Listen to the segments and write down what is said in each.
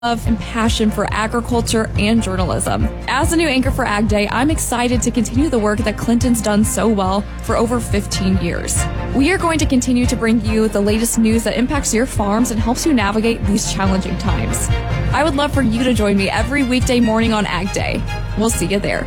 love and passion for agriculture and journalism. As a new anchor for Ag Day, I'm excited to continue the work that Clinton's done so well for over 15 years. We are going to continue to bring you the latest news that impacts your farms and helps you navigate these challenging times. I would love for you to join me every weekday morning on Ag Day. We'll see you there.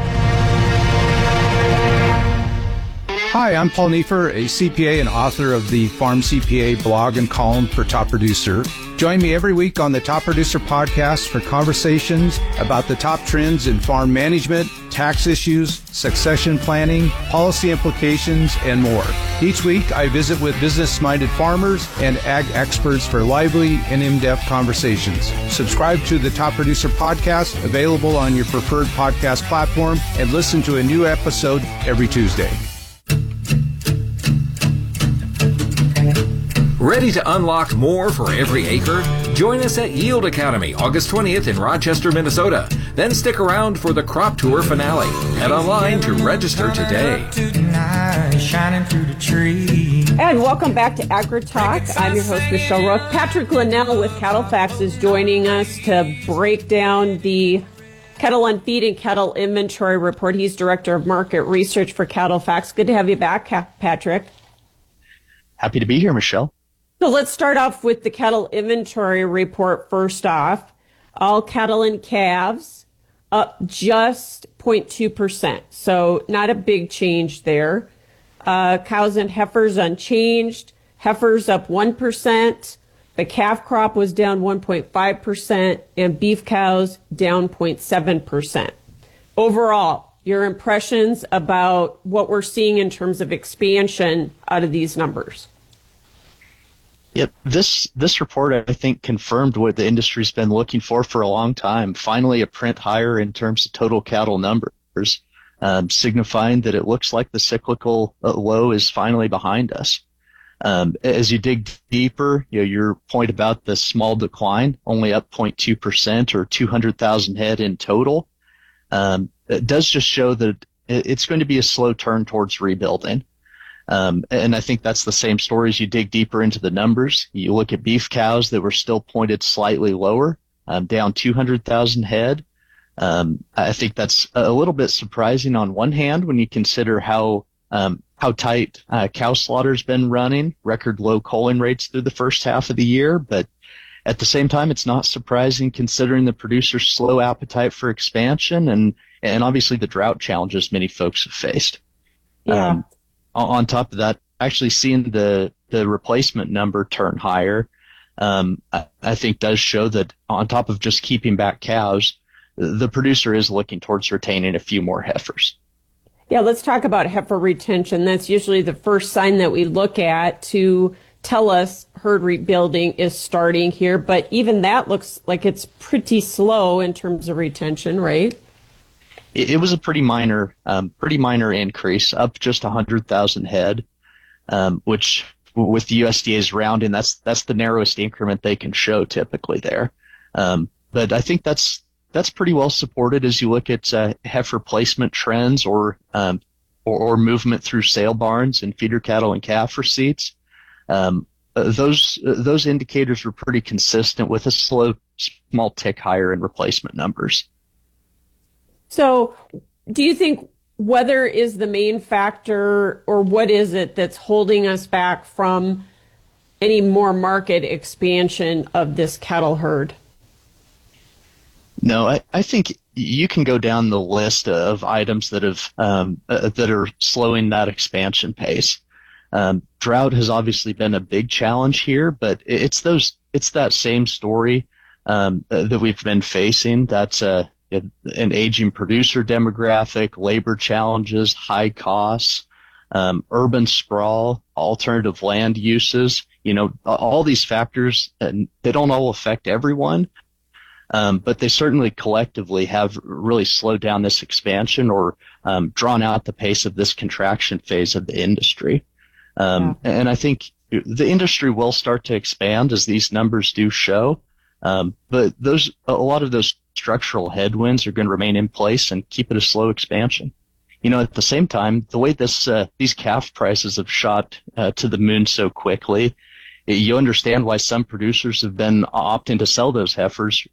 Hi, I'm Paul Neiffer, a CPA and author of the Farm CPA blog and column for Top Producer. Join me every week on the Top Producer podcast for conversations about the top trends in farm management, tax issues, succession planning, policy implications, and more. Each week, I visit with business-minded farmers and ag experts for lively and in-depth conversations. Subscribe to the Top Producer podcast, available on your preferred podcast platform, and listen to a new episode every Tuesday. Ready to unlock more for every acre? Join us at Yield Academy, August 20th in Rochester, Minnesota. Then stick around for the Crop Tour finale. Head online to register today. And welcome back to AgriTalk. I'm your host, Michelle Rook. Patrick Linnell with Cattle Facts is joining us to break down the cattle on feed and cattle inventory report. He's Director of Market Research for Cattle Facts. Good to have you back, Patrick. Happy to be here, Michelle. So let's start off with the cattle inventory report first off. All cattle and calves up just 0.2%. So not a big change there. Cows and heifers unchanged. Heifers up 1%. The calf crop was down 1.5%, and beef cows down 0.7%. Overall, your impressions about what we're seeing in terms of expansion out of these numbers? Yep. This report, I think, confirmed what the industry's been looking for a long time. Finally, a print higher in terms of total cattle numbers, signifying that it looks like the cyclical low is finally behind us. As you dig deeper, your point about the small decline, only up 0.2% or 200,000 head in total, it does just show that it's going to be a slow turn towards rebuilding. And I think that's the same story as you dig deeper into the numbers. You look at beef cows that were still pointed slightly lower, down 200,000 head. I think that's a little bit surprising on one hand when you consider how tight cow slaughter's been running, record low culling rates through the first half of the year. But at the same time, it's not surprising considering the producer's slow appetite for expansion and obviously the drought challenges many folks have faced. Yeah. On top of that, actually seeing the replacement number turn higher, I think does show that on top of just keeping back cows, the producer is looking towards retaining a few more heifers. Yeah, let's talk about heifer retention. That's usually the first sign that we look at to tell us herd rebuilding is starting here. But even that looks like it's pretty slow in terms of retention, right? It was a pretty minor increase, up just 100,000 head, which with the USDA's rounding, that's the narrowest increment they can show typically there. But I think that's pretty well supported as you look at heifer placement trends or movement through sale barns and feeder cattle and calf receipts. Those indicators were pretty consistent with a small tick higher in replacement numbers. So do you think weather is the main factor, or what is it that's holding us back from any more market expansion of this cattle herd? No, I think you can go down the list of items that are slowing that expansion pace. Drought has obviously been a big challenge here, but it's that same story that we've been facing. That's an aging producer demographic, labor challenges, high costs, urban sprawl, alternative land uses. All these factors, they don't all affect everyone, but they certainly collectively have really slowed down this expansion or drawn out the pace of this contraction phase of the industry. And I think the industry will start to expand as these numbers do show. But a lot of those structural headwinds are going to remain in place and keep it a slow expansion. At the same time, the way these calf prices have shot to the moon so quickly, You understand why some producers have been opting to sell those heifers